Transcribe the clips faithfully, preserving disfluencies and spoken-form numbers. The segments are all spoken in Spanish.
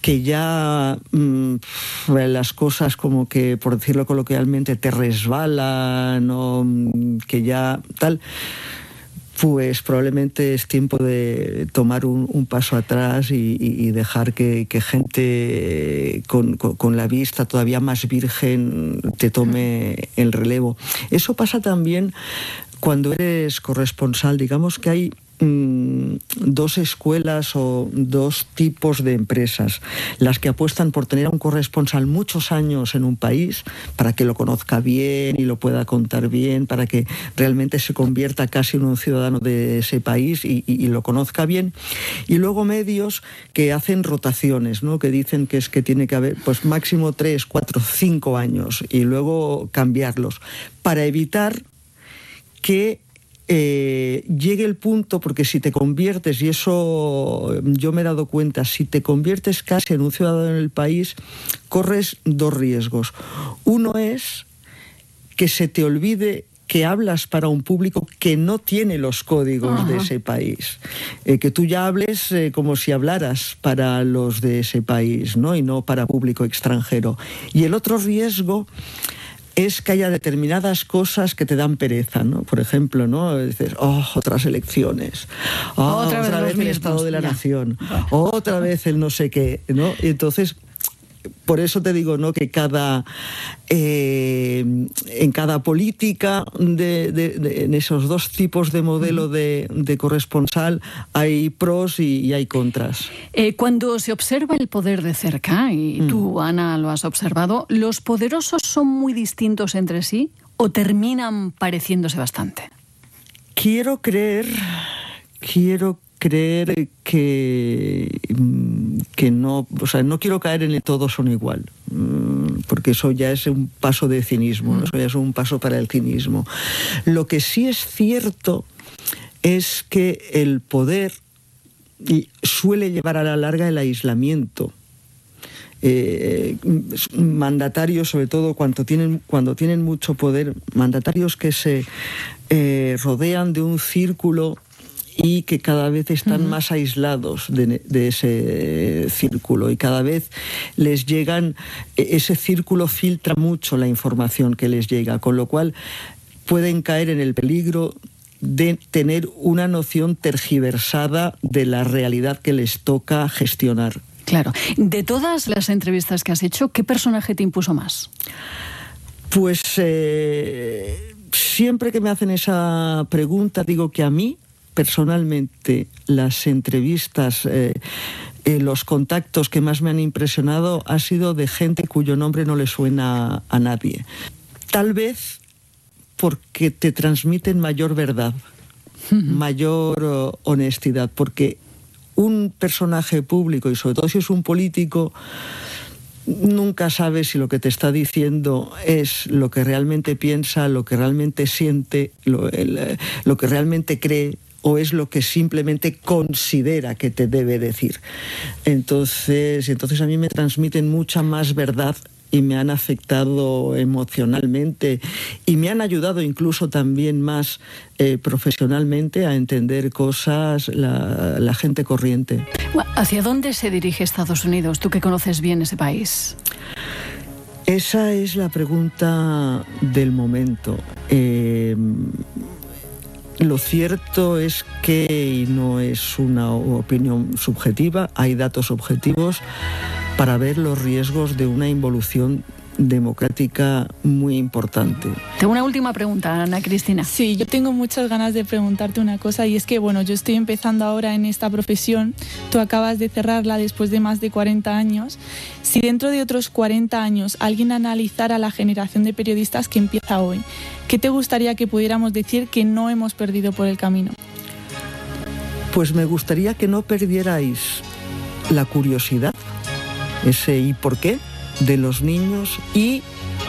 que ya mmm, las cosas como que, por decirlo coloquialmente, te resbalan o que ya tal, pues probablemente es tiempo de tomar un, un paso atrás y, y, y dejar que, que gente con, con, con la vista todavía más virgen te tome el relevo. Eso pasa también cuando eres corresponsal. Digamos que hay mmm, dos escuelas o dos tipos de empresas. Las que apuestan por tener a un corresponsal muchos años en un país para que lo conozca bien y lo pueda contar bien, para que realmente se convierta casi en un ciudadano de ese país y, y, y lo conozca bien. Y luego medios que hacen rotaciones, ¿no? Que dicen que es que tiene que haber pues máximo tres, cuatro, cinco años y luego cambiarlos para evitar que eh, llegue el punto, porque si te conviertes, y eso yo me he dado cuenta, si te conviertes casi en un ciudadano en el país, corres dos riesgos. Uno es que se te olvide que hablas para un público que no tiene los códigos Ajá. de ese país, eh, que tú ya hables eh, como si hablaras para los de ese país, ¿no? Y no para público extranjero. Y el otro riesgo es que haya determinadas cosas que te dan pereza, ¿no? Por ejemplo, ¿no? Dices, oh, otras elecciones, oh, otra, otra vez, vez el Estado de la ya. Nación, oh, otra vez el no sé qué, ¿no? Y entonces, por eso te digo, ¿no? Que cada eh, en cada política de, de, de, en esos dos tipos de modelo de, de corresponsal hay pros y, y hay contras. Eh, cuando se observa el poder de cerca, y mm. tú, Ana, lo has observado, ¿los poderosos son muy distintos entre sí o terminan pareciéndose bastante? Quiero creer, quiero creer que, que no, o sea, no quiero caer en el todos son igual, porque eso ya es un paso de cinismo, eso ya es un paso para el cinismo. Lo que sí es cierto es que el poder suele llevar a la larga el aislamiento. Eh, mandatarios, sobre todo cuando tienen, cuando tienen mucho poder, mandatarios que se eh, rodean de un círculo y que cada vez están uh-huh. más aislados de, de ese círculo y cada vez les llegan, ese círculo filtra mucho la información que les llega, con lo cual pueden caer en el peligro de tener una noción tergiversada de la realidad que les toca gestionar. Claro. De todas las entrevistas que has hecho, ¿qué personaje te impuso más? Pues eh, siempre que me hacen esa pregunta digo que a mí personalmente las entrevistas, eh, eh, los contactos que más me han impresionado ha sido de gente cuyo nombre no le suena a nadie. Tal vez porque te transmiten mayor verdad, mayor uh, honestidad, porque un personaje público, y sobre todo si es un político, nunca sabes si lo que te está diciendo es lo que realmente piensa, lo que realmente siente, lo, el, lo que realmente cree, o es lo que simplemente considera que te debe decir. Entonces, entonces a mí me transmiten mucha más verdad y me han afectado emocionalmente y me han ayudado incluso también más eh, profesionalmente a entender cosas la, la gente corriente. ¿Hacia dónde se dirige Estados Unidos? Tú que conoces bien ese país. Esa es la pregunta del momento. Eh, Lo cierto es que, y no es una opinión subjetiva, hay datos objetivos para ver los riesgos de una involución democrática muy importante. Tengo una última pregunta, Ana Cristina. Sí, yo tengo muchas ganas de preguntarte una cosa, y es que, bueno, yo estoy empezando ahora en esta profesión, tú acabas de cerrarla después de más de cuarenta años. Si dentro de otros cuarenta años alguien analizara la generación de periodistas que empieza hoy, ¿qué te gustaría que pudiéramos decir que no hemos perdido por el camino? Pues me gustaría que no perdierais la curiosidad, ese ¿y por qué?, de los niños, y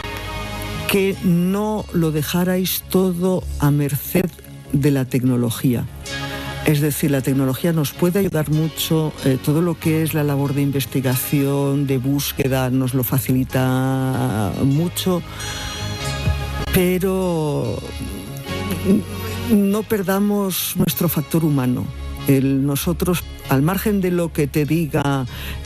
que no lo dejarais todo a merced de la tecnología. Es decir, la tecnología nos puede ayudar mucho, eh, todo lo que es la labor de investigación, de búsqueda, nos lo facilita mucho, pero no perdamos nuestro factor humano. El nosotros, al margen de lo que te diga